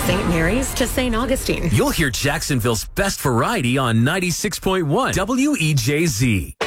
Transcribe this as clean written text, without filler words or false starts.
St. Mary's to St. Augustine. You'll hear Jacksonville's best variety on 96.1 WEJZ.